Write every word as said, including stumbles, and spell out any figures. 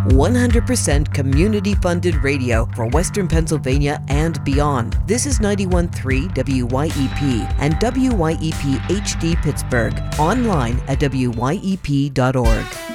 one hundred percent community-funded radio for Western Pennsylvania and beyond. This is ninety-one point three W Y E P and W Y E P H D Pittsburgh. Online at W Y E P dot org.